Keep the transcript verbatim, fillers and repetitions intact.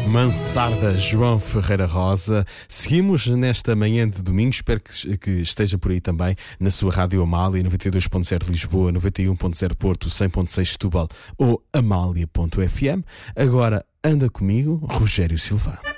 Mansarda, João Ferreira Rosa. Seguimos nesta manhã de domingo. Espero que, que esteja por aí também na sua Rádio Amália, noventa e dois ponto zero Lisboa, noventa e um ponto zero Porto, cem ponto seis Setúbal ou amália ponto f m. Agora anda comigo, Rogério Silva.